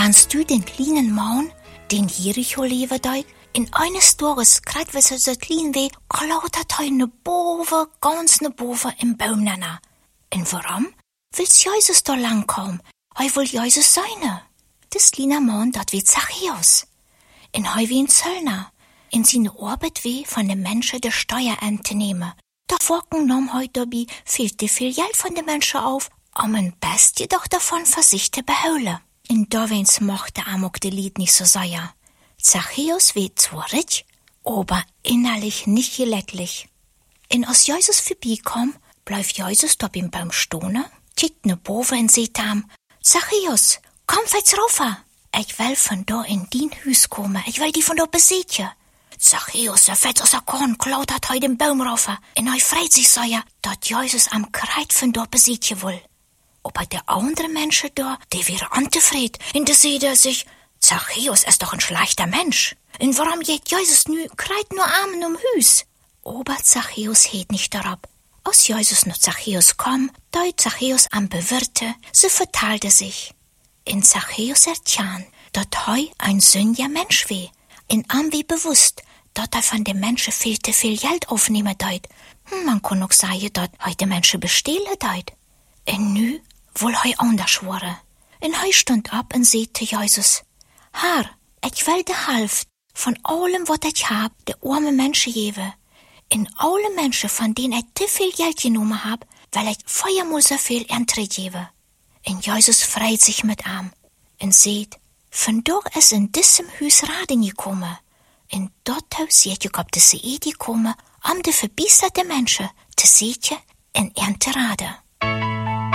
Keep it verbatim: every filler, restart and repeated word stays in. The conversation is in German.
Kennst du den kleinen Mann, den Jericho leben deut? In eines Tages kriegt wir so klein wie, klautert er ne Bove, ganz ne Bove im Baum nana. Und warum? Will's Jesus da lang kommen? Er will Jesus seine. Das kleine Mann, dat wie Zachäus. Und er wie ein Zöllner. In seine Arbeit wie von den Menschen der Steuerente nehmen. Da Wochen nahm heute dabei viel zu viel Geld von den Menschen auf, um ein Best jedoch davon für sich zu beholen. Und da wenn's mochte amok de Lied nicht so sein. Zachäus wird zwar rich, aber innerlich nicht geläcklich. Und als Jesus vorbeikommt, bleibt Jesus da beim Baum stehen, kickt ne Bove und sagt ihm, Zachäus, komm jetzt rauf. Ich will von da in dein Haus kommen, ich will die von da besiegen. Zachäus, der fett aus der Korn, klautert heute den Baum rauf, und er freut sich so, ja, dass Jesus am Kreuz von da besiegen will. Aber der andere Mensch da, der wäre antefried, und der sieht er sich, Zachäus ist doch ein schlechter Mensch. Und warum geht Jesus nu, kreit nur Armen um Hüs? Aber Zachäus heet nicht darauf. Als Jesus nur Zachäus kam, deut Zachäus am Bewirte, so verteilte sich. In Zachäus ertjan, dat hei ein sündiger Mensch weh. In am wie bewusst, dat er von den Menschen viel zu viel Geld aufnehmen deut. Hm, man kann auch sagen, dat hei die Menschen bestehlen deut. Und nu wohl hei anders schwore. Und hei stund ab und sagte Jesus, Herr, ich will de Hälfte von allem, wat ich hab, de arme Menschen geben. In alle Menschen, von denen ich zu viel Geld genommen hab, will ich viermal so viel Ernte geben. Und Jesus freut sich mit ihm und sagt, von dort ist in diesem Haus Raden gekommen. Und dort seht ihr, ob diese Idee gekommen, um die verbisserte Menschen zu sehen und Ernte Raden.